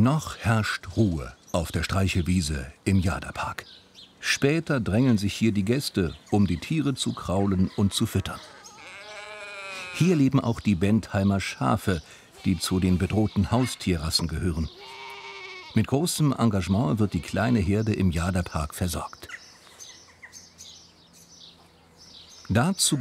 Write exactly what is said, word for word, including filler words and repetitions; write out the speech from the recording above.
Noch herrscht Ruhe auf der Streichelwiese im Jada-Park. Später drängeln sich hier die Gäste, um die Tiere zu kraulen und zu füttern. Hier leben auch die Bentheimer Schafe, die zu den bedrohten Haustierrassen gehören. Mit großem Engagement wird die kleine Herde im Jada-Park versorgt. Dazu